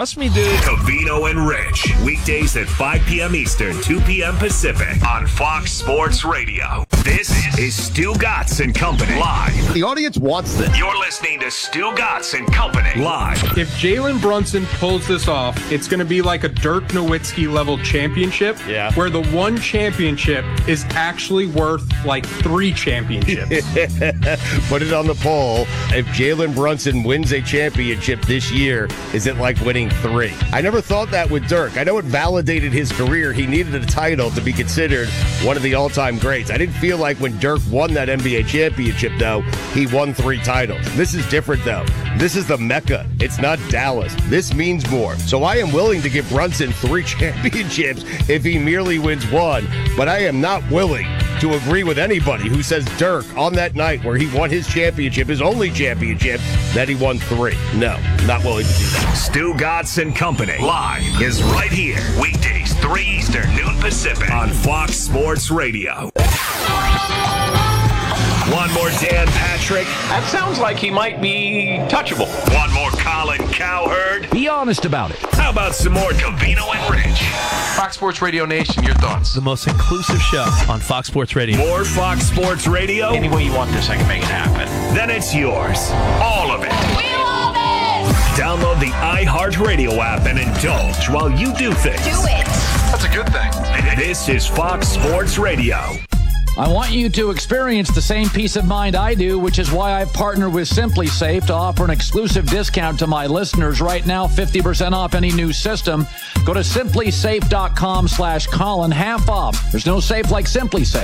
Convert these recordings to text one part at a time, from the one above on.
Trust me, dude. Covino and Rich. Weekdays at 5 p.m. Eastern, 2 p.m. Pacific on Fox Sports Radio. This is Stu Gatz and Company live. The audience wants this. You're listening to Stu Gatz and Company live. If Jalen Brunson pulls this off, it's going to be like a Dirk Nowitzki level championship, where the one championship is actually worth like 3 championships. Put it on the poll. If Jalen Brunson wins a championship this year, is it like winning 3? I never thought that with Dirk. I know it validated his career. He needed a title to be considered one of the all-time greats. I didn't feel like when Dirk won that NBA championship, though, he won 3 titles. This is different, though. This is the Mecca. It's not Dallas. This means more. So I am willing to give Brunson 3 championships if he merely wins 1, but I am not willing to agree with anybody who says Dirk on that night where he won his championship, his only championship, that he won 3. No, not willing to do that. Stu Gatz and Company live is right here. Weekdays, 3 Eastern, noon Pacific on Fox Sports Radio. One more Dan Patrick. That sounds like he might be touchable. One more Colin Cowherd. Be honest about it. How about some more Covino and Rich? Fox Sports Radio Nation, your thoughts? The most inclusive show on Fox Sports Radio. More Fox Sports Radio? Any way you want this, I can make it happen. Then it's yours. All of it. We love it! Download the iHeartRadio app and indulge while you do things. Do it! That's a good thing. This is Fox Sports Radio. I want you to experience the same peace of mind I do, which is why I've partnered with Simply Safe to offer an exclusive discount to my listeners right now, 50% off any new system. Go to simplysafe.com/Colin, half off. There's no safe like Simply Safe.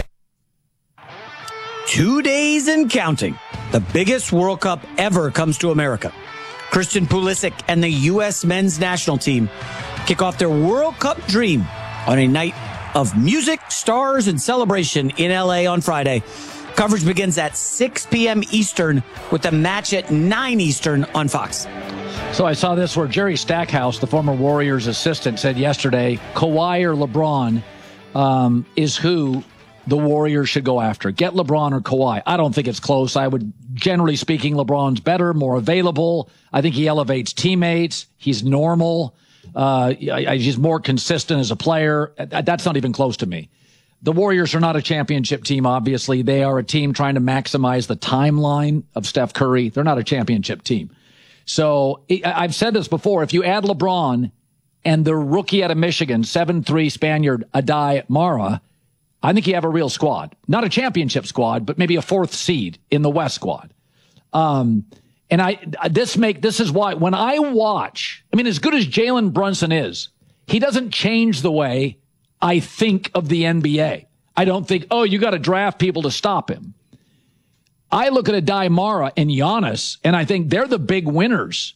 2 days and counting. The biggest World Cup ever comes to America. Christian Pulisic and the U.S. men's national team kick off their World Cup dream on a night of music, stars, and celebration in L.A. on Friday. Coverage begins at 6 p.m. Eastern with the match at 9 Eastern on Fox. So I saw this where Jerry Stackhouse, the former Warriors assistant, said yesterday, Kawhi or LeBron is who the Warriors should go after. Get LeBron or Kawhi. I don't think it's close. I would, generally speaking, LeBron's better, more available. I think he elevates teammates. He's normal. He's more consistent as a player. That's not even close to me. The Warriors are not a championship team, obviously. They are a team trying to maximize the timeline of Steph Curry. They're not a championship team. So I've said this before. If you add LeBron and the rookie out of Michigan, 7'3" Spaniard, Adai Mara, I think you have a real squad. Not a championship squad, but maybe a 4th seed in the West squad. And this is why when I watch, I mean, as good as Jalen Brunson is, he doesn't change the way I think of the NBA. I don't think, oh, you got to draft people to stop him. I look at Adai Mara and Giannis, and I think they're the big winners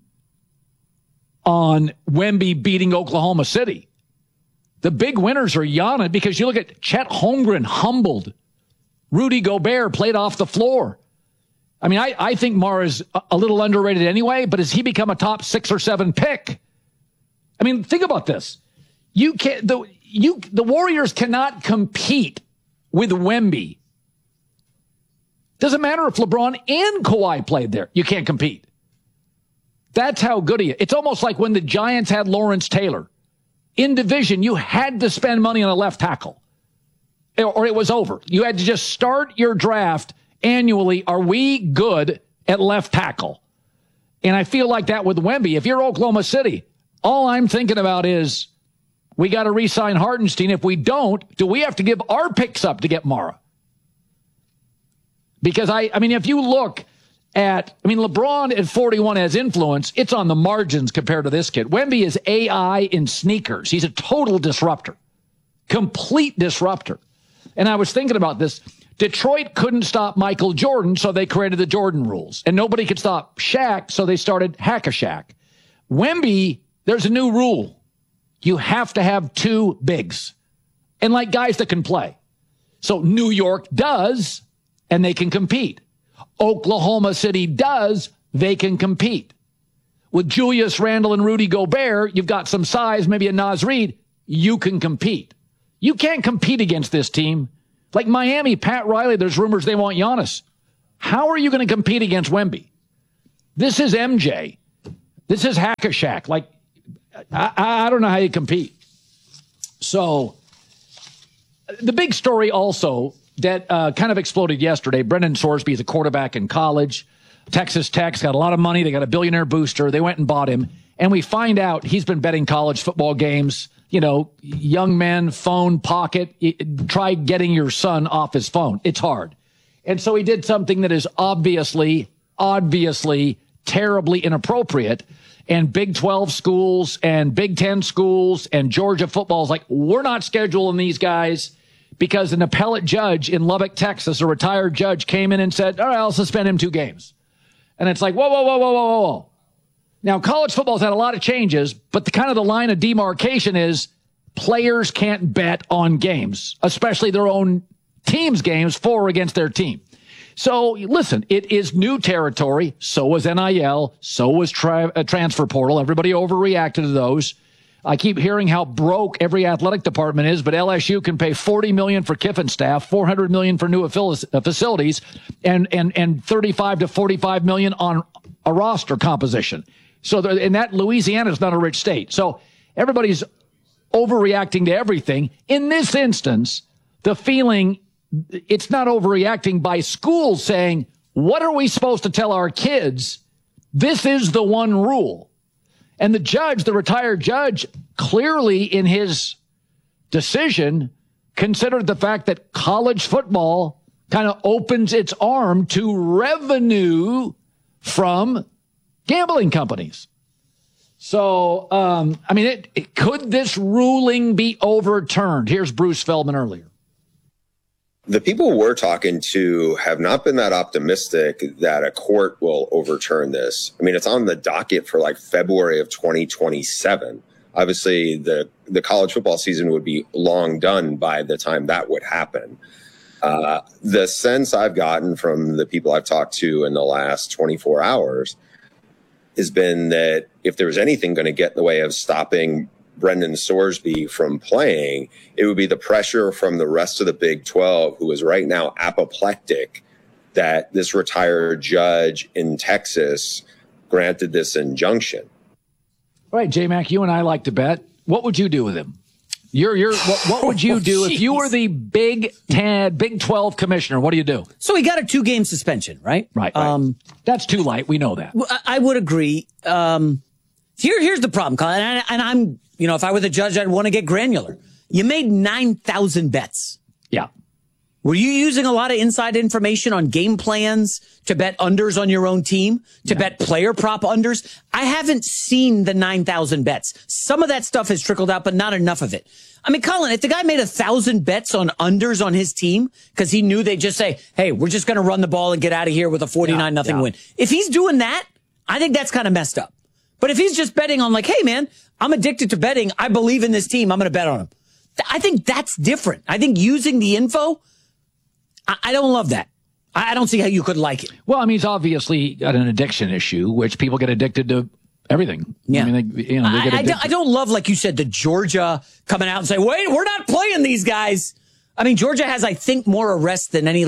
on Wemby beating Oklahoma City. The big winners are Giannis, because you look at Chet Holmgren, humbled. Rudy Gobert played off the floor. I mean, I think Mara's a little underrated anyway, but has he become a top 6 or 7 pick? I mean, think about this. The Warriors cannot compete with Wemby. Doesn't matter if LeBron and Kawhi played there. You can't compete. That's how good he is. It's almost like when the Giants had Lawrence Taylor. In division, you had to spend money on a left tackle, or it was over. You had to just start your draft annually. Are we good at left tackle? And I feel like that with Wemby. If you're Oklahoma City, all I'm thinking about is we got to re-sign Hartenstein. If we don't, do we have to give our picks up to get Mara? Because I mean, if you look at, LeBron at 41 has influence. It's on the margins compared to this kid. Wemby is AI in sneakers. He's a total disruptor, complete disruptor. And I was thinking about this. Detroit couldn't stop Michael Jordan, so they created the Jordan rules. And nobody could stop Shaq, so they started Hack-a-Shaq. Wemby, there's a new rule. You have to have 2 bigs. And like guys that can play. So New York does, and they can compete. Oklahoma City does, they can compete. With Julius Randle and Rudy Gobert, you've got some size, maybe a Naz Reid, you can compete. You can't compete against this team. Like Miami, Pat Riley, there's rumors they want Giannis. How are you going to compete against Wemby? This is MJ. This is Hack-a-Shaq. Like, I don't know how you compete. So the big story also that kind of exploded yesterday, Brendan Sorsby is a quarterback in college. Texas Tech's got a lot of money. They got a billionaire booster. They went and bought him. And we find out he's been betting college football games. You know, young men, phone, pocket. Try getting your son off his phone. It's hard. And so he did something that is obviously terribly inappropriate. And Big 12 schools and Big 10 schools and Georgia football is like, we're not scheduling these guys because an appellate judge in Lubbock, Texas, a retired judge, came in and said, all right, I'll suspend him 2 games. And it's like, whoa. Now, college football's had a lot of changes, but the line of demarcation is players can't bet on games, especially their own team's games for or against their team. So, listen, it is new territory. So was NIL. So was transfer portal. Everybody overreacted to those. I keep hearing how broke every athletic department is, but LSU can pay $40 million for Kiffin staff, $400 million for new facilities, and $35 to $45 million on a roster composition. So, and that Louisiana is not a rich state. So everybody's overreacting to everything. In this instance, the feeling it's not overreacting by schools saying, what are we supposed to tell our kids? This is the one rule. And the judge, the retired judge, clearly in his decision considered the fact that college football kind of opens its arm to revenue from gambling companies. So, could this ruling be overturned? Here's Bruce Feldman earlier. The people we're talking to have not been that optimistic that a court will overturn this. I mean, it's on the docket for like February of 2027. Obviously, the college football season would be long done by the time that would happen. The sense I've gotten from the people I've talked to in the last 24 hours has been that if there was anything going to get in the way of stopping Brendan Sorsby from playing, it would be the pressure from the rest of the Big 12, who is right now apoplectic that this retired judge in Texas granted this injunction. All right, J-Mac, you and I like to bet. What would you do with him? What would you do if you were the Big 12 commissioner? What do you do? So he got a 2-game suspension, right? Right. That's too light. We know that. I would agree. Here's the problem, Colin, and I'm, if I were the judge, I'd want to get granular. You made 9,000 bets. Yeah. Were you using a lot of inside information on game plans to bet unders on your own team, to bet player prop unders? I haven't seen the 9,000 bets. Some of that stuff has trickled out, but not enough of it. I mean, Colin, if the guy made 1,000 bets on unders on his team because he knew they'd just say, hey, we're just going to run the ball and get out of here with a 49-0 win. If he's doing that, I think that's kind of messed up. But if he's just betting on like, hey, man, I'm addicted to betting. I believe in this team. I'm going to bet on him. I think that's different. I think using the info, I don't love that. I don't see how you could like it. Well, I mean, he's obviously got an addiction issue, which people get addicted to everything. Yeah. I mean, they get addicted. I don't love, like you said, the Georgia coming out and say, wait, we're not playing these guys. I mean, Georgia has, I think, more arrests than any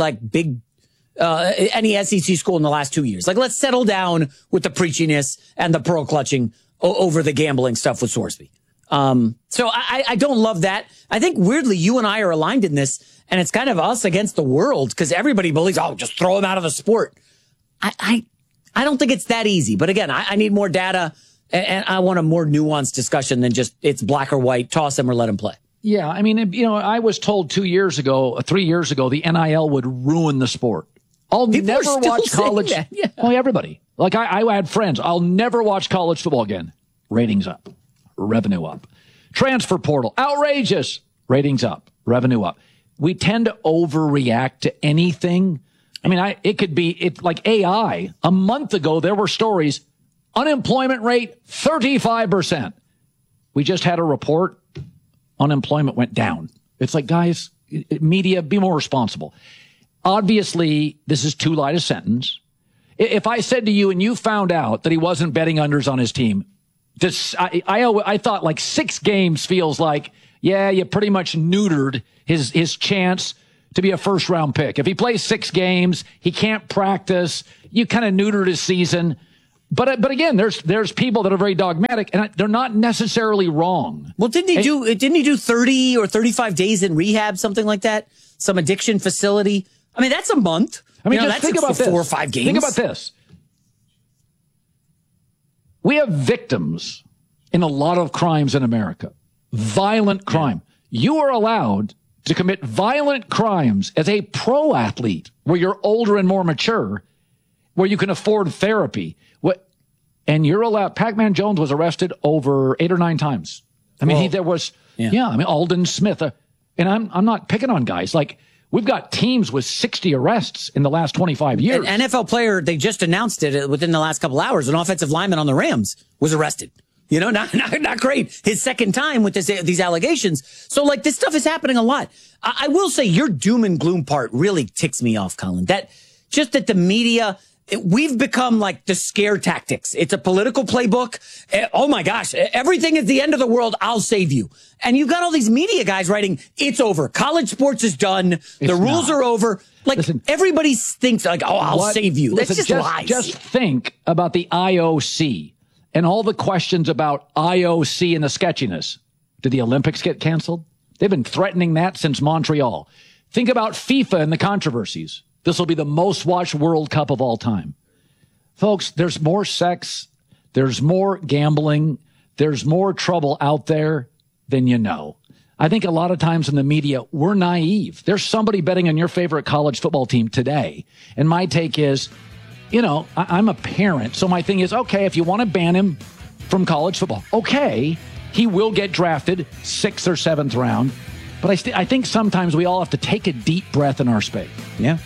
any SEC school in the last 2 years. Like, let's settle down with the preachiness and the pearl clutching over the gambling stuff with Sorsby. So I don't love that. I think weirdly, you and I are aligned in this, and it's kind of us against the world because everybody believes, just throw him out of the sport. I don't think it's that easy. But again, I need more data, and I want a more nuanced discussion than just it's black or white, toss him or let him play. Yeah, I mean, I was told 3 years ago, the NIL would ruin the sport. I'll never watch college. Yeah. Oh, everybody. Like I had friends. I'll never watch college football again. Ratings up, revenue up. Transfer portal, outrageous. Ratings up, revenue up. We tend to overreact to anything. I mean, it could be like AI. A month ago, there were stories. Unemployment rate 35%. We just had a report. Unemployment went down. It's like, guys, media, be more responsible. Obviously, this is too light a sentence. If I said to you and you found out that he wasn't betting unders on his team, I thought like 6 games feels like, you pretty much neutered his chance to be a first-round pick. If he plays 6 games, he can't practice, you kind of neutered his season. But again, there's people that are very dogmatic, and they're not necessarily wrong. Well, didn't he do 30 or 35 days in rehab, something like that? Some addiction facility. I mean, that's a month. I mean, just that's think about this. 4 or 5 games. Think about this. We have victims in a lot of crimes in America. Violent crime. Yeah. You are allowed to commit violent crimes as a pro athlete where you're older and more mature, where you can afford therapy. And you're allowed. Pac-Man Jones was arrested over 8 or 9 times. I mean, Alden Smith. And I'm not picking on guys. Like, we've got teams with 60 arrests in the last 25 years. An NFL player, they just announced it within the last couple hours. An offensive lineman on the Rams was arrested. You know, not great. His second time with these allegations. So, like, this stuff is happening a lot. I will say your doom and gloom part really ticks me off, Colin. That the media, we've become like the scare tactics. It's a political playbook. Oh my gosh, everything is the end of the world. I'll save you. And you've got all these media guys writing, it's over. College sports is done. The rules are over. Like, everybody thinks like, oh, I'll save you. That's just lies. Just think about the IOC and all the questions about IOC and the sketchiness. Did the Olympics get canceled? They've been threatening that since Montreal. Think about FIFA and the controversies. This will be the most watched World Cup of all time. Folks, there's more sex, there's more gambling, there's more trouble out there than you know. I think a lot of times in the media, we're naive. There's somebody betting on your favorite college football team today. And my take is, you know, I'm a parent. So my thing is, okay, if you want to ban him from college football, okay, he will get drafted 6th or 7th round. But I think sometimes we all have to take a deep breath in our space. Yeah.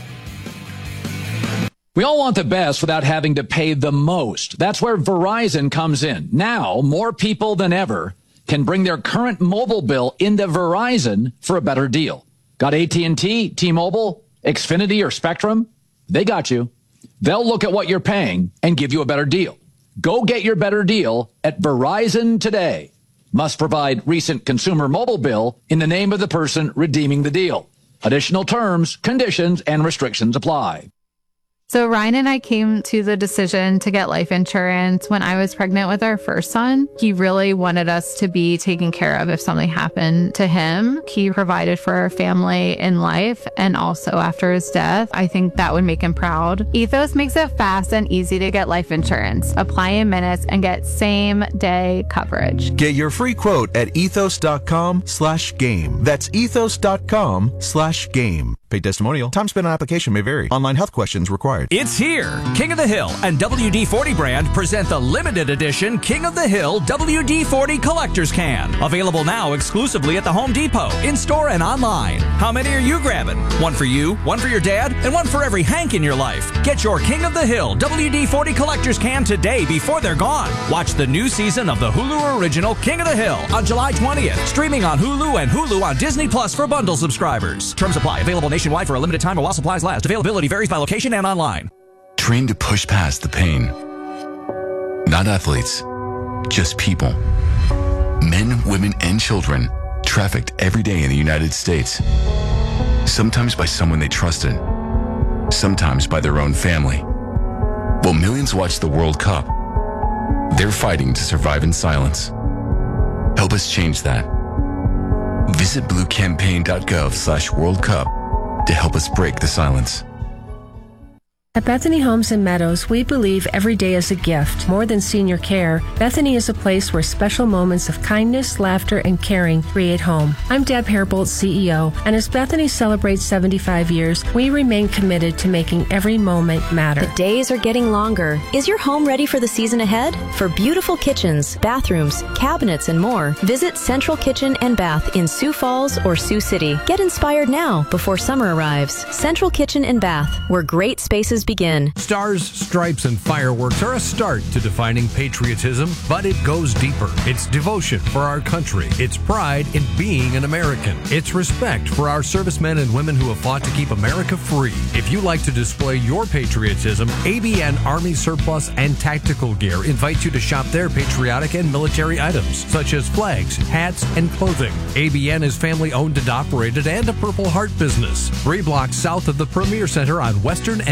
We all want the best without having to pay the most. That's where Verizon comes in. Now, more people than ever can bring their current mobile bill into Verizon for a better deal. Got AT&T, T-Mobile, Xfinity, or Spectrum? They got you. They'll look at what you're paying and give you a better deal. Go get your better deal at Verizon today. Must provide recent consumer mobile bill in the name of the person redeeming the deal. Additional terms, conditions, and restrictions apply. So Ryan and I came to the decision to get life insurance when I was pregnant with our first son. He really wanted us to be taken care of if something happened to him. He provided for our family in life and also after his death. I think that would make him proud. Ethos makes it fast and easy to get life insurance. Apply in minutes and get same-day coverage. Get your free quote at ethos.com/game. That's ethos.com/game. Paid testimonial. Time spent on application may vary. Online health questions required. It's here. King of the Hill and WD-40 brand present the limited edition King of the Hill WD-40 Collector's Can. Available now exclusively at the Home Depot, in-store and online. How many are you grabbing? One for you, one for your dad, and one for every Hank in your life. Get your King of the Hill WD-40 Collector's Can today before they're gone. Watch the new season of the Hulu original King of the Hill on July 20th. Streaming on Hulu and Hulu on Disney Plus for bundle subscribers. Terms apply. Available nationwide for a limited time while supplies last. Availability varies by location and online. Trained to push past the pain. Not athletes, just people. Men, women, and children trafficked every day in the United States. Sometimes by someone they trusted. Sometimes by their own family. While millions watch the World Cup, they're fighting to survive in silence. Help us change that. Visit bluecampaign.gov/World Cup to help us break the silence. At Bethany Homes and Meadows, we believe every day is a gift. More than senior care, Bethany is a place where special moments of kindness, laughter, and caring create home. I'm Deb Hairbolt, CEO, and as Bethany celebrates 75 years, we remain committed to making every moment matter. The days are getting longer. Is your home ready for the season ahead? For beautiful kitchens, bathrooms, cabinets, and more, visit Central Kitchen and Bath in Sioux Falls or Sioux City. Get inspired now before summer arrives. Central Kitchen and Bath, where great spaces begin. Stars, stripes, and fireworks are a start to defining patriotism, but it goes deeper. It's devotion for our country. It's pride in being an American. It's respect for our servicemen and women who have fought to keep America free. If you like to display your patriotism, ABN Army Surplus and Tactical Gear invites you to shop their patriotic and military items, such as flags, hats, and clothing. ABN is family-owned and operated and a Purple Heart business. 3 blocks south of the Premier Center on Western and Legion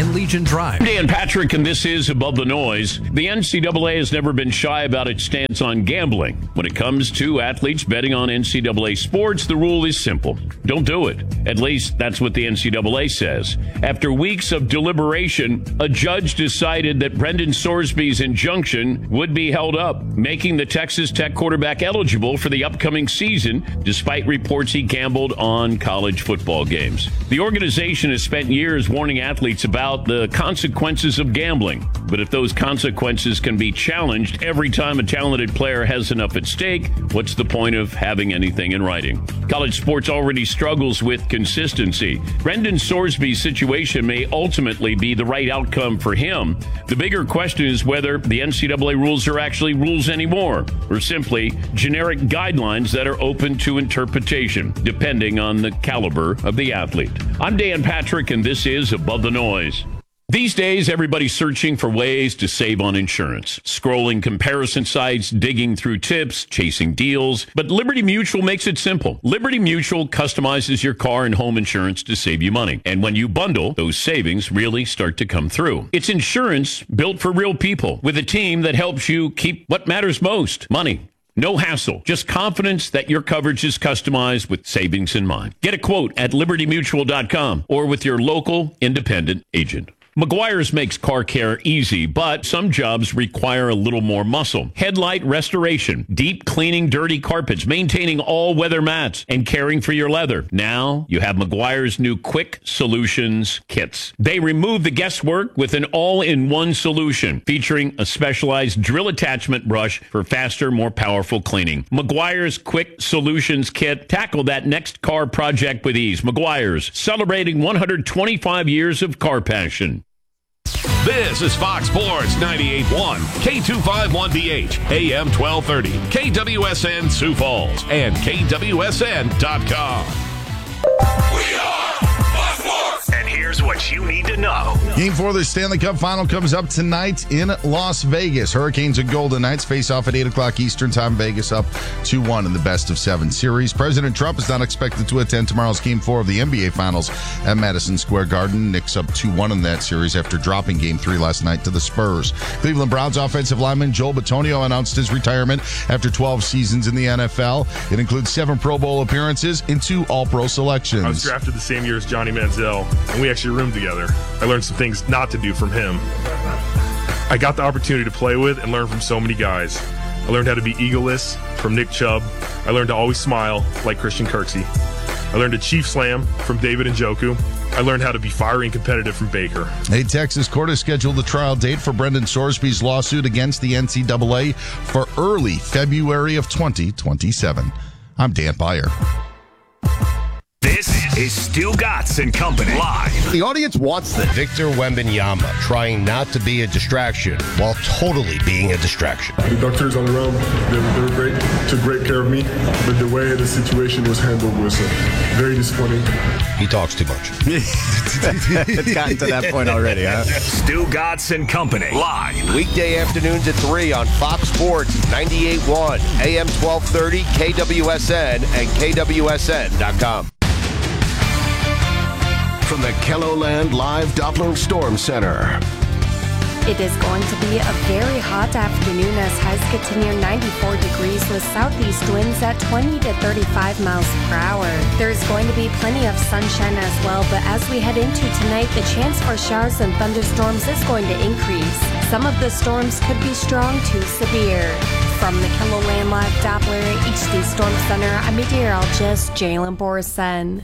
Drive. Dan Patrick, and this is Above the Noise. The NCAA has never been shy about its stance on gambling. When it comes to athletes betting on NCAA sports, the rule is simple. Don't do it. At least that's what the NCAA says. After weeks of deliberation, a judge decided that Brendan Sorsby's injunction would be held up, making the Texas Tech quarterback eligible for the upcoming season, despite reports he gambled on college football games. The organization has spent years warning athletes about the consequences of gambling. But if those consequences can be challenged every time a talented player has enough at stake, what's the point of having anything in writing? College sports already struggles with consistency. Brendan Sorsby's situation may ultimately be the right outcome for him. The bigger question is whether the NCAA rules are actually rules anymore, or simply generic guidelines that are open to interpretation, depending on the caliber of the athlete. I'm Dan Patrick, and this is Above the Noise. These days, everybody's searching for ways to save on insurance. Scrolling comparison sites, digging through tips, chasing deals. But Liberty Mutual makes it simple. Liberty Mutual customizes your car and home insurance to save you money. And when you bundle, those savings really start to come through. It's insurance built for real people with a team that helps you keep what matters most, money. No hassle, just confidence that your coverage is customized with savings in mind. Get a quote at libertymutual.com or with your local independent agent. Meguiar's makes car care easy, but some jobs require a little more muscle. Headlight restoration, deep cleaning dirty carpets, maintaining all-weather mats, and caring for your leather. Now you have Meguiar's new Quick Solutions kits. They remove the guesswork with an all-in-one solution, featuring a specialized drill attachment brush for faster, more powerful cleaning. Meguiar's Quick Solutions kit. Tackle that next car project with ease. Meguiar's, celebrating 125 years of car passion. This is Fox Sports 98.1, K251BH, AM 1230, KWSN Sioux Falls, and KWSN.com. We are Fox Sports. And here's what you need to know. Game 4 of the Stanley Cup Final comes up tonight in Las Vegas. Hurricanes and Golden Knights face off at 8 o'clock Eastern Time. Vegas up 2-1 in the best-of-7 series. President Trump is not expected to attend tomorrow's Game 4 of the NBA Finals at Madison Square Garden. Knicks up 2-1 in that series after dropping Game 3 last night to the Spurs. Cleveland Browns offensive lineman Joel Bitonio announced his retirement after 12 seasons in the NFL. It includes 7 Pro Bowl appearances and 2 All-Pro selections. I was drafted the same year as Johnny Manziel, and we actually roomed together. I learned some things not to do from him. I got the opportunity to play with and learn from so many guys. I learned how to be egoless from Nick Chubb. I learned to always smile like Christian Kirksey. I learned to Chief Slam from David Njoku. I learned how to be fiery and competitive from Baker. A Texas court has scheduled the trial date for Brendan Sorsby's lawsuit against the NCAA for early February of 2027. I'm Dan Beyer. This is Stu Gatz and Company live. The audience wants this. Victor Wembanyama trying not to be a distraction while totally being a distraction. The doctors on the round, they were great, took great care of me, but the way the situation was handled was very disappointing. He talks too much. It's gotten to that point already, huh? Stu Gatz and Company live. Weekday afternoons at 3 on Fox Sports 98.1, AM 1230, KWSN, and KWSN.com. From the KELOLAND Live Doppler Storm Center. It is going to be a very hot afternoon as highs get to near 94 degrees with southeast winds at 20 to 35 miles per hour. There is going to be plenty of sunshine as well, but as we head into tonight, the chance for showers and thunderstorms is going to increase. Some of the storms could be strong to severe. From the KELOLAND Live Doppler HD Storm Center, I'm meteorologist Jalen Borson.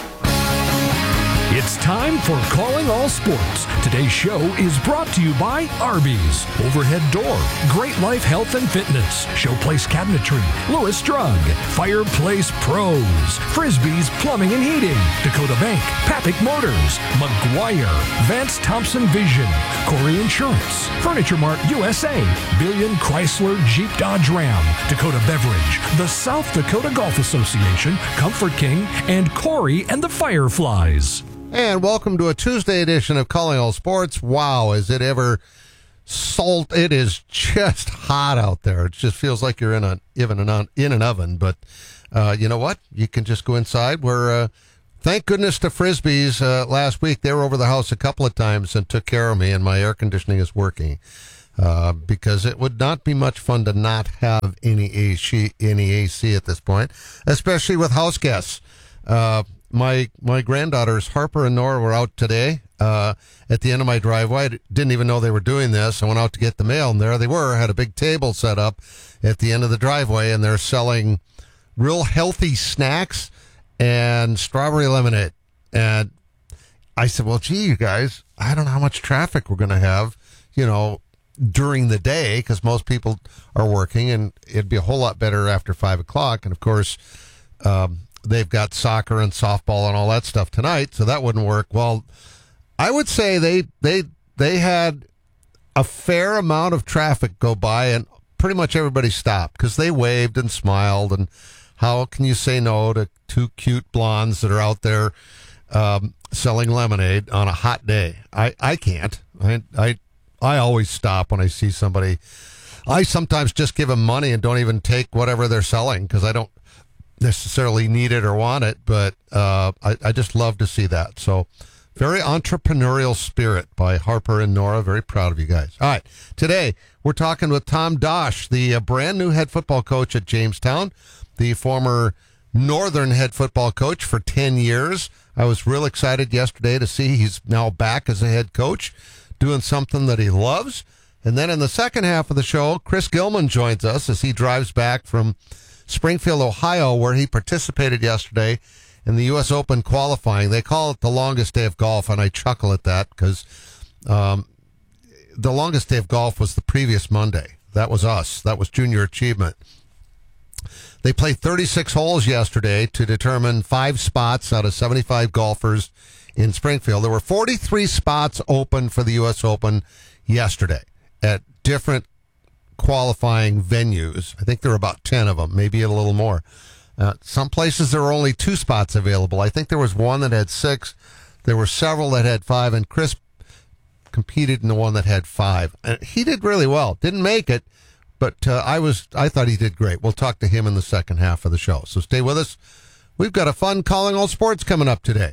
It's time for Calling All Sports. Today's show is brought to you by Arby's, Overhead Door, Great Life Health and Fitness, Showplace Cabinetry, Lewis Drug, Fireplace Pros, Frisbee's Plumbing and Heating, Dakota Bank, Papik Motors, Meguiar, Vance Thompson Vision, Corey Insurance, Furniture Mart USA, Billion Chrysler Jeep Dodge Ram, Dakota Beverage, the South Dakota Golf Association, Comfort King, and Corey and the Fireflies. And welcome to a Tuesday edition of Calling All Sports. Wow, is it ever salt? It is just hot out there. It just feels like you're in an oven. But you know what? You can just go inside where Thank goodness to Frisbees last week. They were over the house a couple of times and took care of me, and my air conditioning is working because it would not be much fun to not have any AC at this point, especially with house guests. My granddaughters, Harper and Nora, were out today at the end of my driveway. I didn't even know they were doing this. I went out to get the mail, and there they were. Had a big table set up at the end of the driveway, and they're selling real healthy snacks and strawberry lemonade. And I said, well, gee, you guys, I don't know how much traffic we're going to have, during the day, because most people are working, and it'd be a whole lot better after 5 o'clock. And of course, they've got soccer and softball and all that stuff tonight, so that wouldn't work. Well, I would say they had a fair amount of traffic go by, and pretty much everybody stopped because they waved and smiled. And how can you say no to two cute blondes that are out there selling lemonade on a hot day? I can't. I always stop when I see somebody. I sometimes just give them money and don't even take whatever they're selling because I don't necessarily need it or want it, but I just love to see that. So very entrepreneurial spirit by Harper and Nora. Very proud of you guys. All right. Today, we're talking with Tom Dosch, the brand new head football coach at Jamestown, the former Northern head football coach for 10 years. I was real excited yesterday to see he's now back as a head coach, doing something that he loves. And then in the second half of the show, Chris Gilman joins us as he drives back from Springfield, Ohio, where he participated yesterday in the U.S. Open qualifying. They call it the longest day of golf, and I chuckle at that because the longest day of golf was the previous Monday. That was us. That was Junior Achievement. They played 36 holes yesterday to determine 5 spots out of 75 golfers in Springfield. There were 43 spots open for the U.S. Open yesterday at different qualifying venues. I think there were about 10 of them, maybe a little more. Some places there were only 2 spots available. I think there was one that had 6. There were several that had 5, and Chris competed in the one that had 5. And he did really well. Didn't make it, but I thought he did great. We'll talk to him in the second half of the show. So stay with us. We've got a fun Calling All Sports coming up today.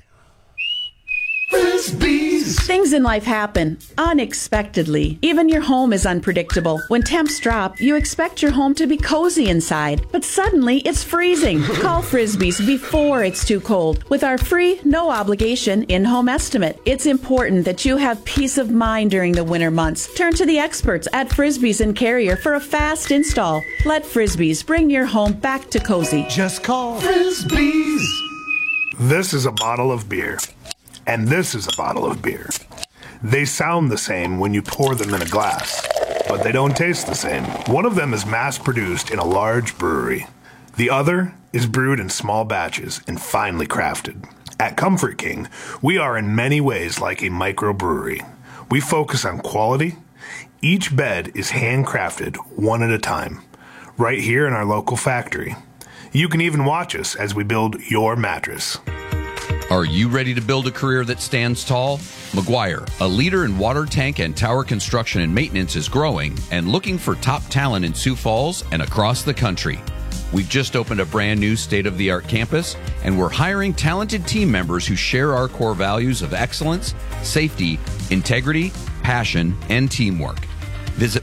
Things in life happen unexpectedly. Even your home is unpredictable. When temps drop, you expect your home to be cozy inside, but suddenly it's freezing. Call Frisbees before it's too cold with our free, no obligation in-home estimate. It's important that you have peace of mind during the winter months. Turn to the experts at Frisbees and Carrier for a fast install. Let Frisbees bring your home back to cozy. Just call Frisbees. This is a bottle of beer. And this is a bottle of beer. They sound the same when you pour them in a glass, but they don't taste the same. One of them is mass-produced in a large brewery. The other is brewed in small batches and finely crafted. At Comfort King, we are in many ways like a microbrewery. We focus on quality. Each bed is handcrafted one at a time, right here in our local factory. You can even watch us as we build your mattress. Are you ready to build a career that stands tall? McGuire, a leader in water tank and tower construction and maintenance, is growing and looking for top talent in Sioux Falls and across the country. We've just opened a brand new state-of-the-art campus, and we're hiring talented team members who share our core values of excellence, safety, integrity, passion, and teamwork. Visit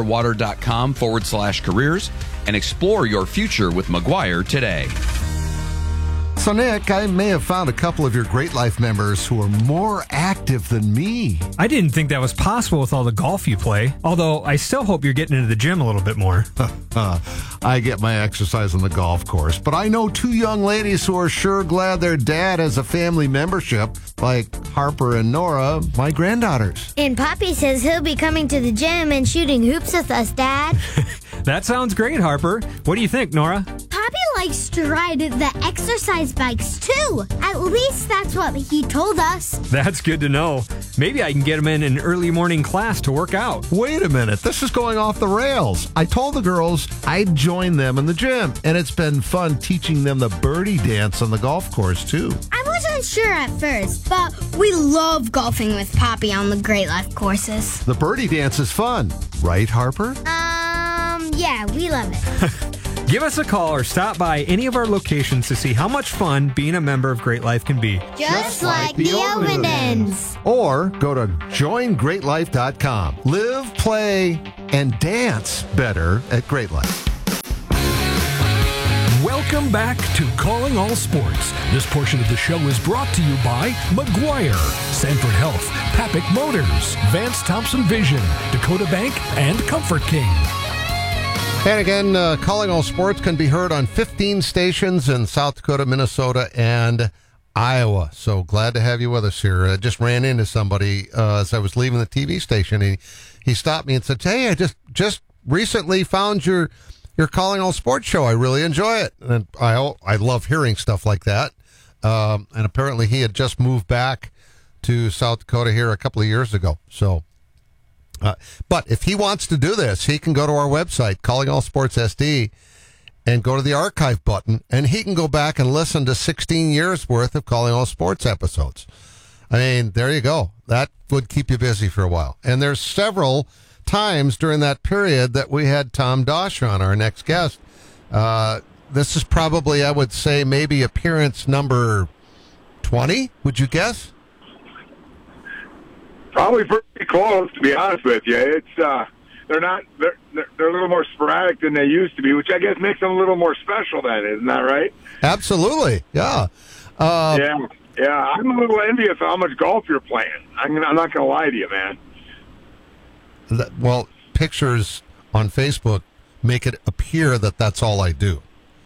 McGuireWater.com/careers and explore your future with McGuire today. So, Nick, I may have found a couple of your Great Life members who are more active than me. I didn't think that was possible with all the golf you play, although I still hope you're getting into the gym a little bit more. I get my exercise on the golf course, but I know 2 young ladies who are sure glad their dad has a family membership, like Harper and Nora, my granddaughters. And Poppy says he'll be coming to the gym and shooting hoops with us, Dad. That sounds great, Harper. What do you think, Nora? Poppy likes to ride the exercise bikes, too. At least that's what he told us. That's good to know. Maybe I can get him in an early morning class to work out. Wait a minute. This is going off the rails. I told the girls I'd join them in the gym, and it's been fun teaching them the birdie dance on the golf course, too. I wasn't sure at first, but we love golfing with Poppy on the Great Life courses. The birdie dance is fun, right, Harper? Yeah, we love it. Give us a call or stop by any of our locations to see how much fun being a member of Great Life can be. Just like the Overlanders. Or go to joingreatlife.com. Live, play, and dance better at Great Life. Welcome back to Calling All Sports. This portion of the show is brought to you by McGuire, Sanford Health, Papik Motors, Vance Thompson Vision, Dakota Bank, and Comfort King. And again, Calling All Sports can be heard on 15 stations in South Dakota, Minnesota, and Iowa. So glad to have you with us here. I just ran into somebody as I was leaving the TV station. He stopped me and said, "Hey, I just recently found your Calling All Sports show. I really enjoy it." And I love hearing stuff like that. And apparently he had just moved back to South Dakota here a couple of years ago. So, but if he wants to do this, he can go to our website, Calling All Sports SD, and go to the archive button, and he can go back and listen to 16 years worth of Calling All Sports episodes. I mean, there you go. That would keep you busy for a while. And there's several times during that period that we had Tom Dosh on, our next guest. This is probably, I would say, maybe appearance number 20, would you guess? Probably pretty close, to be honest with you. It's they're a little more sporadic than they used to be, which I guess makes them a little more special. Then, isn't that right? Absolutely, yeah. Yeah. I'm a little envious of how much golf you're playing. I'm not going to lie to you, man. Well, pictures on Facebook make it appear that that's all I do.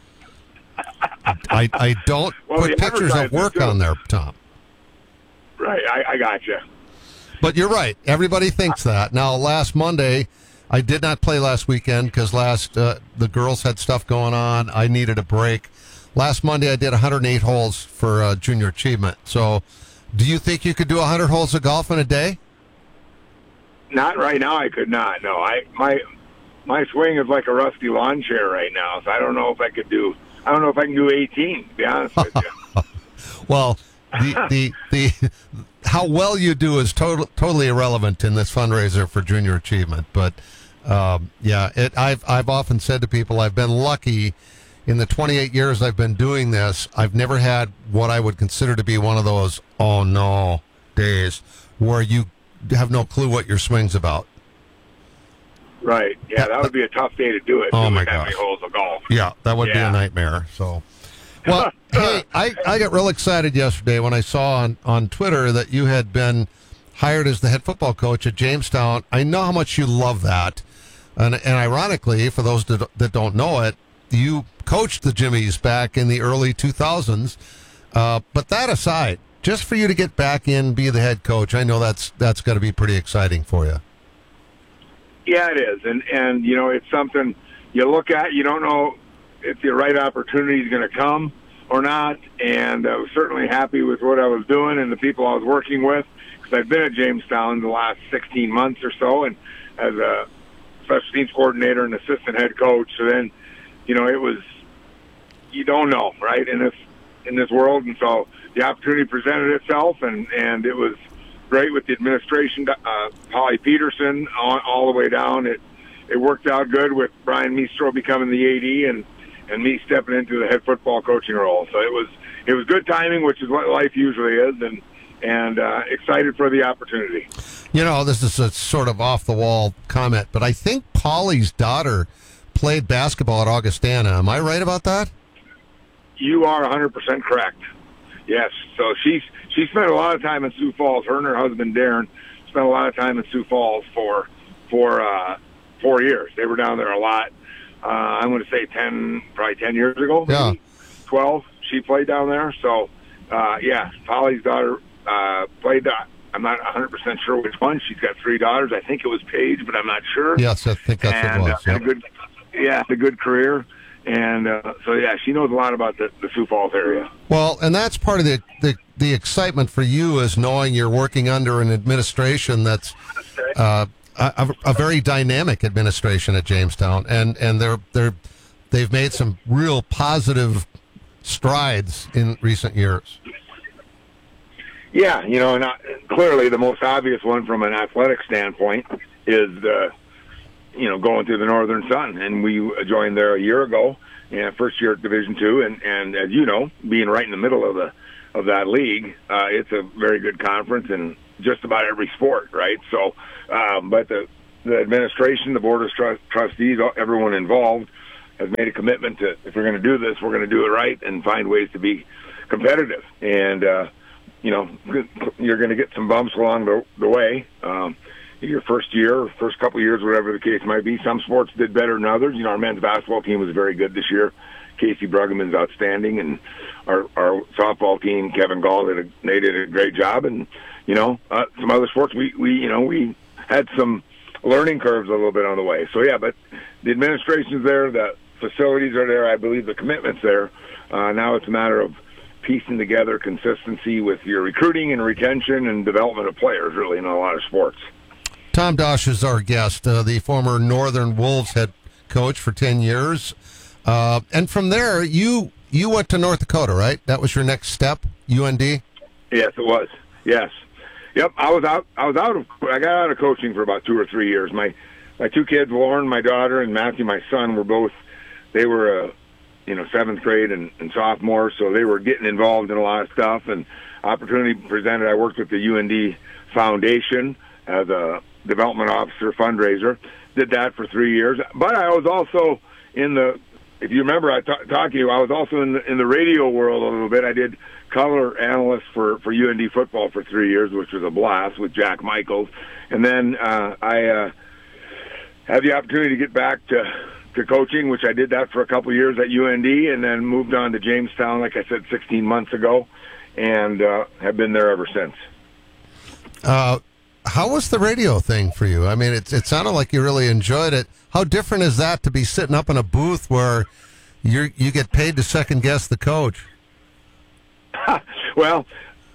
I don't put pictures of work on there, Tom. Right, I got you. But you're right. Everybody thinks that. Now, last Monday, I did not play last weekend because the girls had stuff going on. I needed a break. Last Monday, I did 108 holes for junior achievement. So, do you think you could do 100 holes of golf in a day? Not right now. I could not. No, my swing is like a rusty lawn chair right now. So I don't know if I could do. I don't know if I can do 18. To be honest with you. Well, the how well you do is totally irrelevant in this fundraiser for junior achievement. But I've often said to people, I've been lucky in the 28 years I've been doing this. I've never had what I would consider to be one of those "oh no" days where you have no clue what your swing's about. Right. Yeah, that would be a tough day to do it. Oh my gosh. Many holes of golf. Yeah, that would be a nightmare. So. Well, hey, I got real excited yesterday when I saw on Twitter that you had been hired as the head football coach at Jamestown. I know how much you love that. And ironically, for those that don't know it, you coached the Jimmies back in the early 2000s. But that aside, just for you to get back in, be the head coach, I know that's got to be pretty exciting for you. Yeah, it is. And you know, it's something you look at, you don't know if the right opportunity is going to come or not, and I was certainly happy with what I was doing and the people I was working with, because I've been at Jamestown the last 16 months or so, and as a special teams coordinator and assistant head coach. So then, you know, it was, you don't know, right, in this world, and so the opportunity presented itself, and it was great with the administration, Holly Peterson, all the way down. It worked out good with Brian Mistro becoming the AD and me stepping into the head football coaching role. So it was good timing, which is what life usually is, and excited for the opportunity. You know, this is a sort of off-the-wall comment, but I think Polly's daughter played basketball at Augustana. Am I right about that? You are 100% correct. Yes. So she spent a lot of time in Sioux Falls. Her and her husband, Darren, spent a lot of time in Sioux Falls for 4 years. They were down there a lot. I'm going to say probably 10 years ago, maybe 12. She played down there. So, Polly's daughter played. I'm not 100% sure which one. She's got 3 daughters. I think it was Paige, but I'm not sure. Yes, I think that's what it was. It's a good career. And she knows a lot about the Sioux Falls area. Well, and that's part of the excitement for you is knowing you're working under an administration that's a very dynamic administration at Jamestown, and they've made some real positive strides in recent years. Yeah, you know, and clearly the most obvious one from an athletic standpoint is going through the Northern Sun, and we joined there a year ago, and first year at Division II, and as you know, being right in the middle of that league, it's a very good conference in just about every sport, right? So, but the administration, the board of trustees, everyone involved has made a commitment to, if we're going to do this, we're going to do it right and find ways to be competitive. And, you're going to get some bumps along the way. Your first year, first couple of years, whatever the case might be. Some sports did better than others. Our men's basketball team was very good this year. Casey Bruggeman's outstanding, and our softball team, Kevin Gall, they did a great job. And some other sports, we had some learning curves a little bit on the way. So yeah, but the administration's there, the facilities are there. I believe the commitment's there. Now it's a matter of piecing together consistency with your recruiting and retention and development of players, really, in a lot of sports. Tom Dosh is our guest, the former Northern Wolves head coach for 10 years. And from there, you went to North Dakota, right? That was your next step, UND? Yes, it was. Yes. Yep, I got out of coaching for about 2 or 3 years. My two kids, Lauren, my daughter, and Matthew, my son, they were 7th grade and sophomore, so they were getting involved in a lot of stuff, and opportunity presented. I worked with the UND Foundation as a development officer fundraiser. Did that for 3 years. But I was also if you remember, I talked to you, I was also in the radio world a little bit. I did color analyst for UND football for 3 years, which was a blast with Jack Michaels. And then I had the opportunity to get back to coaching, which I did that for a couple of years at UND, and then moved on to Jamestown, like I said, 16 months ago, and have been there ever since. How was the radio thing for you? I mean, it sounded like you really enjoyed it. How different is that to be sitting up in a booth where you get paid to second guess the coach? Well,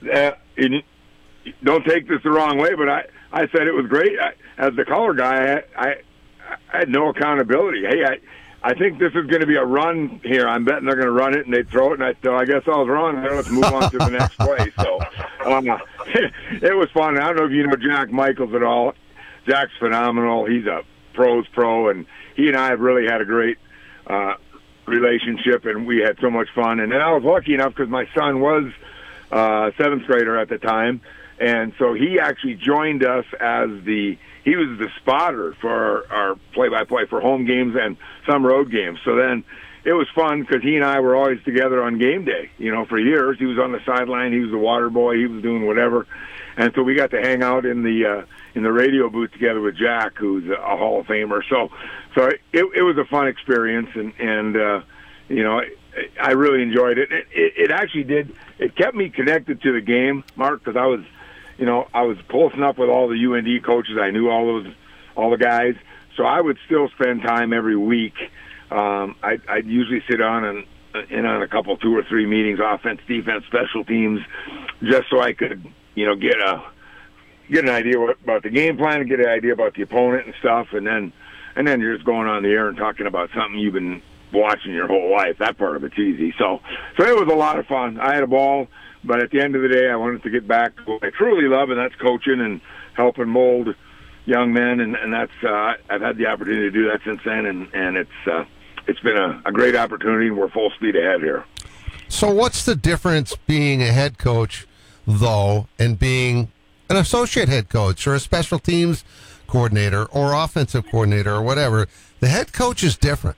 don't take this the wrong way, but I said it was great. As the color guy, I had no accountability. Hey, I think this is going to be a run here. I'm betting they're going to run it, and they throw it, and I guess I was wrong. Let's move on to the next play. So it was fun. I don't know if you know Jack Michaels at all. Jack's phenomenal. He's a pro's pro, and he and I have really had a great relationship, and we had so much fun. And then I was lucky enough because my son was a 7th grader at the time, and so he actually joined us as he was the spotter for our play-by-play for home games and some road games. So then it was fun because he and I were always together on game day, for years. He was on the sideline. He was the water boy. He was doing whatever. And so we got to hang out in the radio booth together with Jack, who's a Hall of Famer. So it was a fun experience, and I really enjoyed it. It actually did. It kept me connected to the game, Mark, because I was close enough with all the UND coaches. I knew all the guys, so I would still spend time every week. I'd usually sit on a couple, 2 or 3 meetings, offense, defense, special teams, just so I could, get an idea about the game plan and get an idea about the opponent and stuff, and then you're just going on the air and talking about something you've been watching your whole life. That part of it's easy. So it was a lot of fun. I had a ball. But at the end of the day, I wanted to get back to what I truly love, and that's coaching and helping mold young men. And that's I've had the opportunity to do that since then, and it's been a great opportunity, and we're full speed ahead here. So what's the difference being a head coach, though, and being an associate head coach or a special teams coordinator or offensive coordinator or whatever? The head coach is different.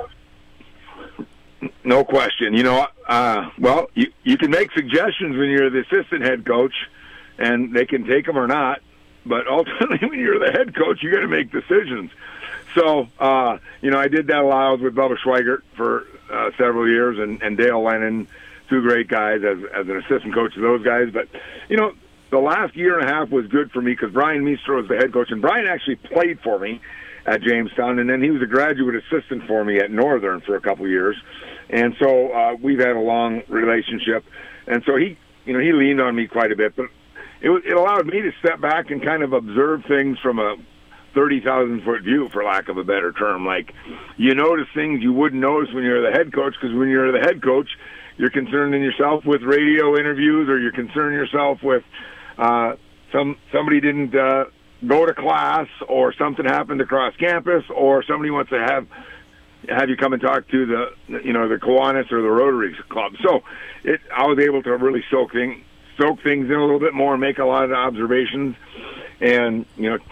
No question. Well, you can make suggestions when you're the assistant head coach, and they can take them or not. But ultimately, when you're the head coach, you got to make decisions. So, I did that a lot. I was with Bubba Schweigert for several years, and Dale Lennon, 2 great guys as an assistant coach to those guys. But, the last year and a half was good for me because Brian Meester was the head coach, and Brian actually played for me at Jamestown, and then he was a graduate assistant for me at Northern for a couple years. And so we've had a long relationship. And so he leaned on me quite a bit, but it allowed me to step back and kind of observe things from a 30,000-foot view, for lack of a better term. Like, you notice things you wouldn't notice when you're the head coach, because when you're the head coach, you're concerning yourself with radio interviews, or you're concerning yourself with somebody didn't go to class, or something happened across campus, or somebody wants to have you come and talk to the Kiwanis or the Rotary Club. So I was able to really soak things in a little bit more, make a lot of observations, and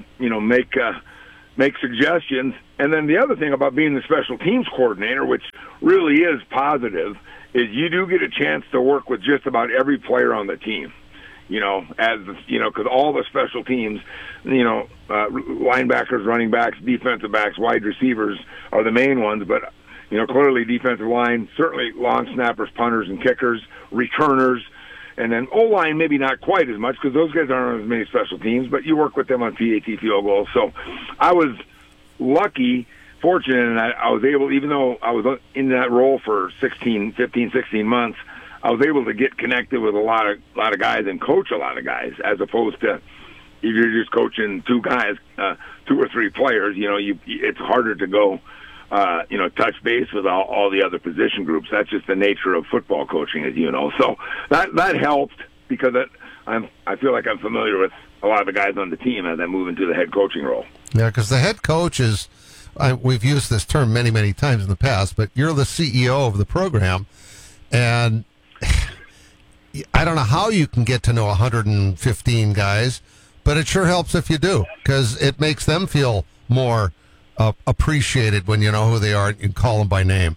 make suggestions. And then the other thing about being the special teams coordinator, which really is positive, is you do get a chance to work with just about every player on the team. Because all the special teams, linebackers, running backs, defensive backs, wide receivers are the main ones, but, clearly defensive line, certainly long snappers, punters, and kickers, returners, and then O-line maybe not quite as much because those guys aren't on as many special teams, but you work with them on PAT field goals. So I was fortunate, and I was able, even though I was in that role for 15, 16 months, I was able to get connected with a lot of guys and coach a lot of guys, as opposed to if you're just coaching two guys, 2 or 3 players. It's harder to go, touch base with all the other position groups. That's just the nature of football coaching, as you know. So that helped because I feel like I'm familiar with a lot of the guys on the team as I move into the head coaching role. Yeah, because the head coach is. We've used this term many, many times in the past, but you're the CEO of the program, and I don't know how you can get to know 115 guys, but it sure helps if you do, because it makes them feel more appreciated when you know who they are and you can call them by name.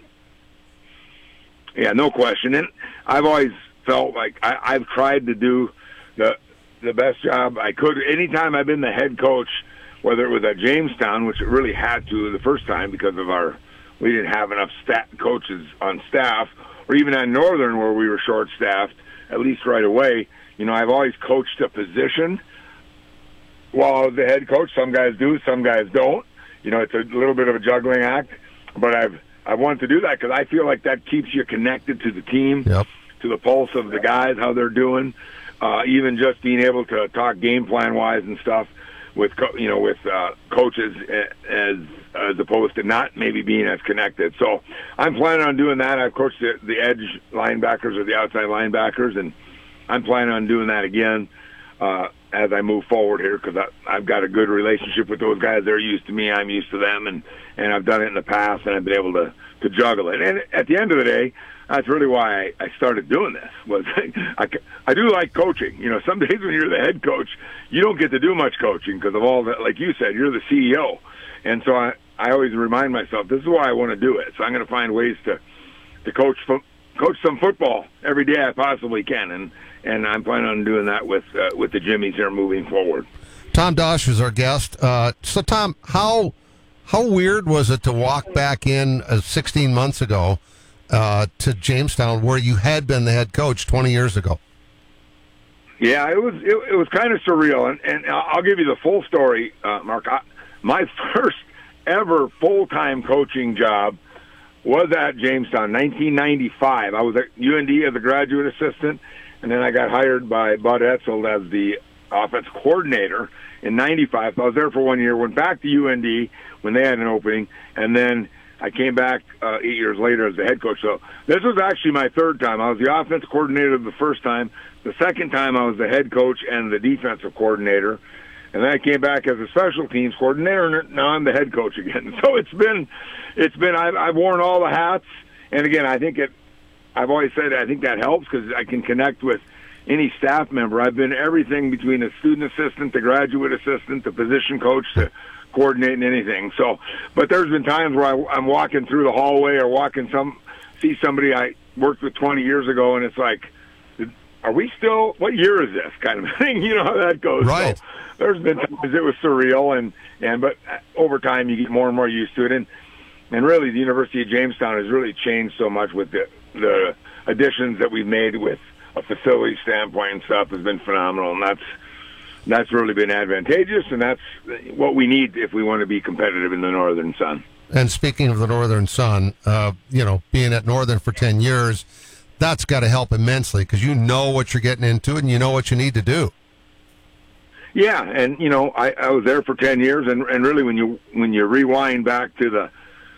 Yeah, no question. And I've always felt like I've tried to do the best job I could. Anytime I've been the head coach, whether it was at Jamestown, which it really had to the first time because of we didn't have enough coaches on staff, or even at Northern where we were short-staffed, at least right away, I've always coached a position while I was the head coach. Some guys do, some guys don't. It's a little bit of a juggling act, but I've wanted to do that because I feel like that keeps you connected to the team, to the pulse of the guys, how they're doing, even just being able to talk game plan-wise and stuff with coaches as opposed to not maybe being as connected. So I'm planning on doing that. I've coached the edge linebackers or the outside linebackers, and I'm planning on doing that again as I move forward here because I've got a good relationship with those guys. They're used to me. I'm used to them, and I've done it in the past, and I've been able to juggle it. And at the end of the day, that's really why I started doing this. Was I do like coaching. Some days when you're the head coach, you don't get to do much coaching because of all that. Like you said, you're the CEO, and so I always remind myself this is why I want to do it. So I'm going to find ways to coach some football every day I possibly can, and I'm planning on doing that with the Jimmies here moving forward. Tom Dosh is our guest. So Tom, how weird was it to walk back in 16 months ago? To Jamestown, where you had been the head coach 20 years ago. Yeah, it was kind of surreal, and I'll give you the full story, Mark. My first ever full-time coaching job was at Jamestown, 1995. I was at UND as a graduate assistant, and then I got hired by Bud Etzel as the offense coordinator in 95. So I was there for 1 year, went back to UND when they had an opening, and then I came back 8 years later as the head coach. So this was actually my third time. I was the offensive coordinator the first time. The second time I was the head coach and the defensive coordinator. And then I came back as a special teams coordinator, and now I'm the head coach again. So it's been I've worn all the hats. And again, I've always said I think that helps because I can connect with any staff member. I've been everything between a student assistant, the graduate assistant, the position coach, to coordinating anything. So, but there's been times where I'm walking through the hallway or see somebody I worked with 20 years ago, and it's like, are we still? What year is this? Kind of thing. You know how that goes. Right. So there's been times it was surreal, but over time you get more and more used to it, and really the University of Jamestown has really changed so much with the additions that we've made with a facility standpoint and stuff has been phenomenal, and that's really been advantageous, and that's what we need if we want to be competitive in the Northern Sun. And speaking of the Northern Sun, being at Northern for 10 years, that's got to help immensely because you know what you're getting into and you know what you need to do. Yeah, and I was there for 10 years, and really when you rewind back to the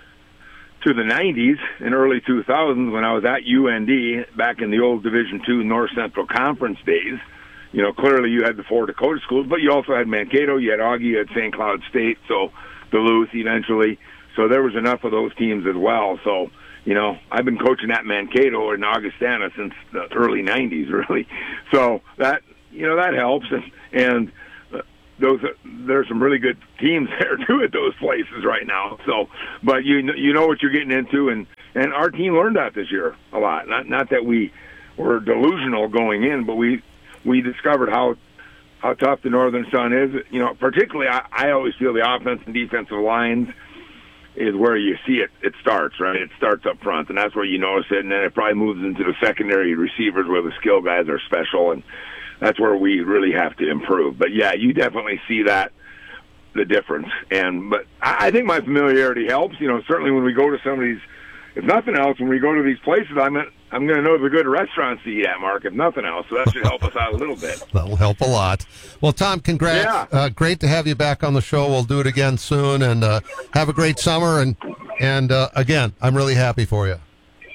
90s and early 2000s when I was at UND back in the old Division II North Central Conference days, clearly you had the 4 Dakota schools, but you also had Mankato, you had Augie, you had St. Cloud State, so Duluth eventually. So there was enough of those teams as well. So, I've been coaching at Mankato and Augustana since the early 90s, really. So that, that helps. And there's some really good teams there too at those places right now. So, but you know what you're getting into, and our team learned that this year a lot. Not that we were delusional going in, but we discovered how tough the Northern Sun is. Particularly I always feel the offense and defensive lines is where you see it starts, right? It starts up front, and that's where you notice it, and then it probably moves into the secondary receivers where the skill guys are special, and that's where we really have to improve. But yeah, you definitely see the difference. But I think my familiarity helps. Certainly when we go to some of these, if nothing else, when we go to these places, I'm going to know the good restaurants to eat at, Mark, if nothing else. So that should help us out a little bit. That'll help a lot. Well, Tom, congrats. Yeah. Great to have you back on the show. We'll do it again soon, and have a great summer. And again, I'm really happy for you.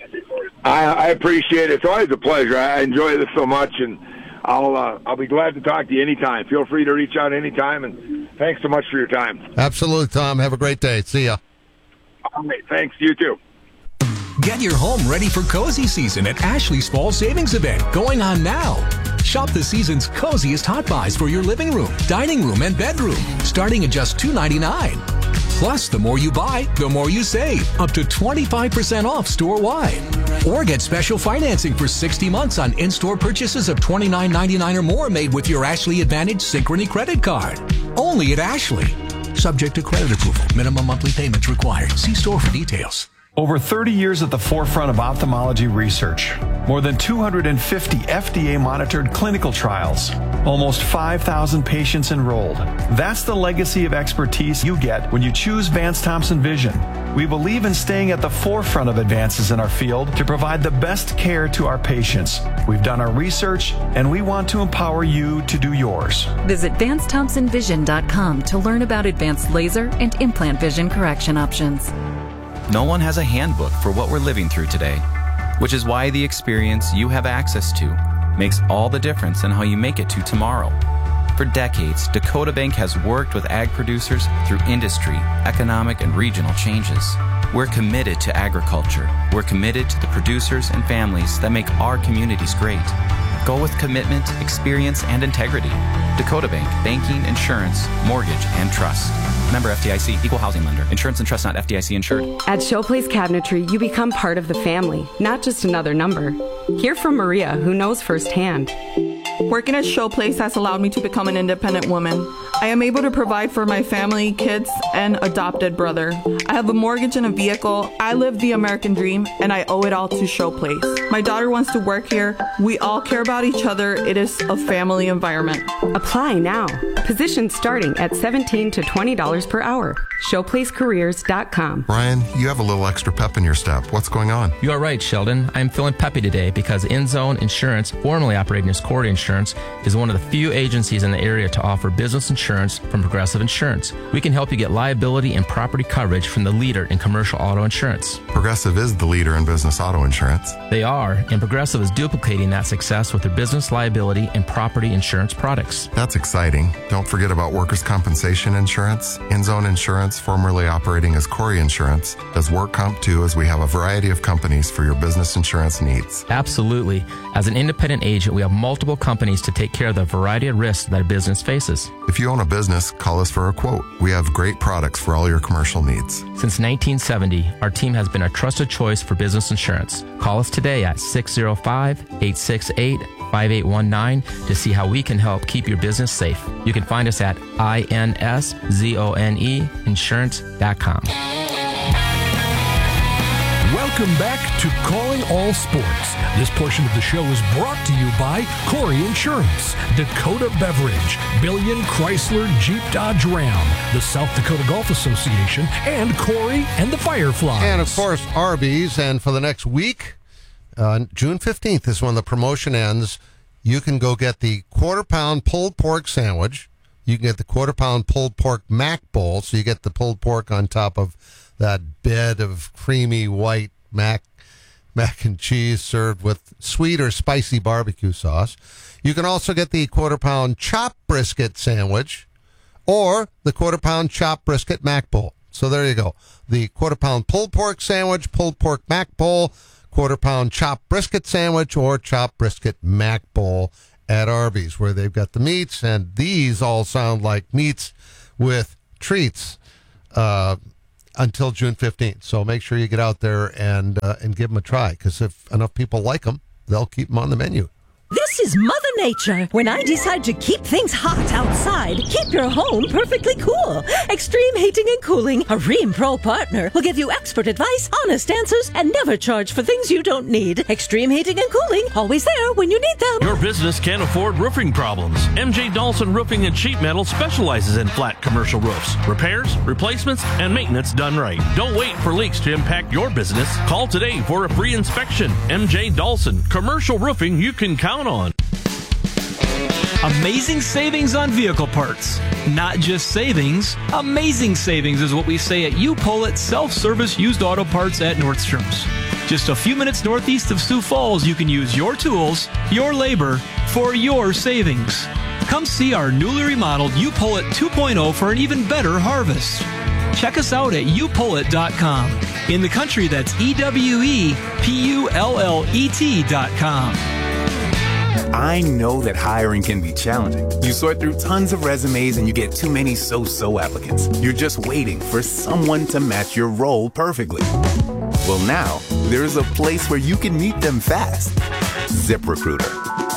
I appreciate it. It's always a pleasure. I enjoy this so much, and I'll be glad to talk to you anytime. Feel free to reach out anytime, and thanks so much for your time. Absolutely, Tom. Have a great day. See ya. All right, thanks. You too. Get your home ready for cozy season at Ashley's Fall Savings Event going on now. Shop the season's coziest hot buys for your living room, dining room, and bedroom, starting at just $2.99. Plus, the more you buy, the more you save, up to 25% off store-wide. Or get special financing for 60 months on in-store purchases of $29.99 or more made with your Ashley Advantage Synchrony credit card. Only at Ashley. Subject to credit approval. Minimum monthly payments required. See store for details. Over 30 years at the forefront of ophthalmology research. More than 250 FDA-monitored clinical trials. Almost 5,000 patients enrolled. That's the legacy of expertise you get when you choose Vance Thompson Vision. We believe in staying at the forefront of advances in our field to provide the best care to our patients. We've done our research, and we want to empower you to do yours. Visit VanceThompsonVision.com to learn about advanced laser and implant vision correction options. No one has a handbook for what we're living through today, which is why the experience you have access to makes all the difference in how you make it to tomorrow. For decades, Dakota Bank has worked with ag producers through industry, economic, and regional changes. We're committed to agriculture. We're committed to the producers and families that make our communities great. Go with commitment, experience, and integrity. Dakota Bank, banking, insurance, mortgage, and trust. Member FDIC, equal housing lender. Insurance and trust not FDIC insured. At Showplace Cabinetry, you become part of the family, not just another number. Hear from Maria, who knows firsthand. Working at Showplace has allowed me to become an independent woman. I am able to provide for my family, kids, and adopted brother. I have a mortgage and a vehicle. I live the American dream, and I owe it all to Showplace. My daughter wants to work here. We all care about each other. It is a family environment. Apply now. Positions starting at $17 to $20 per hour. ShowplaceCareers.com. Ryan, you have a little extra pep in your step. What's going on? You are right, Sheldon. I'm feeling peppy today because InZone Insurance, formerly operating as Corey Insurance, is one of the few agencies in the area to offer business insurance from Progressive Insurance. We can help you get liability and property coverage from the leader in commercial auto insurance. Progressive is the leader in business auto insurance. They are, and Progressive is duplicating that success with their business liability and property insurance products. That's exciting. Don't forget about workers' compensation insurance. InZone Insurance, formerly operating as Corey Insurance, does work comp too, as we have a variety of companies for your business insurance needs. Absolutely. As an independent agent, we have multiple companies to take care of the variety of risks that a business faces. If you own a business, call us for a quote. We have great products for all your commercial needs. Since 1970, our team has been a trusted choice for business insurance. Call us today at 605-868-5819 to see how we can help keep your business safe. You can find us at inszoneinsurance.com. Welcome back to Calling All Sports. This portion of the show is brought to you by Corey Insurance, Dakota Beverage, Billion Chrysler Jeep Dodge Ram, the South Dakota Golf Association, and Corey and the Fireflies. And, of course, Arby's. And for the next week, June 15th is when the promotion ends. You can go get the quarter-pound pulled pork sandwich. You can get the quarter-pound pulled pork mac bowl, so you get the pulled pork on top of that bed of creamy white mac mac and cheese served with sweet or spicy barbecue sauce. You can also get the quarter-pound chopped brisket sandwich or the quarter-pound chopped brisket mac bowl. So there you go. The quarter-pound pulled pork sandwich, pulled pork mac bowl, quarter-pound chopped brisket sandwich, or chopped brisket mac bowl at Arby's, where they've got the meats, and these all sound like meats with treats until June 15th. So make sure you get out there and give them a try, because if enough people like them, they'll keep them on the menu. This is Mother Nature. When I decide to keep things hot outside, keep your home perfectly cool. Extreme Heating and Cooling, a Rheem Pro partner, will give you expert advice, honest answers, and never charge for things you don't need. Extreme Heating and Cooling, always there when you need them. Your business can't afford roofing problems. MJ Dawson Roofing and Sheet Metal specializes in flat commercial roofs. Repairs, replacements, and maintenance done right. Don't wait for leaks to impact your business. Call today for a free inspection. MJ Dawson, commercial roofing you can count on. Amazing savings on vehicle parts. Not just savings, amazing savings is what we say at U-Pullett Self-Service Used Auto Parts at Nordstrom's. Just a few minutes northeast of Sioux Falls, you can use your tools, your labor, for your savings. Come see our newly remodeled U-Pullett 2.0 for an even better harvest. Check us out at upullet.com. In the country, that's EWEPULLET.com. I know that hiring can be challenging. You sort through tons of resumes and you get too many so-so applicants. You're just waiting for someone to match your role perfectly. Well, now, there's a place where you can meet them fast. ZipRecruiter.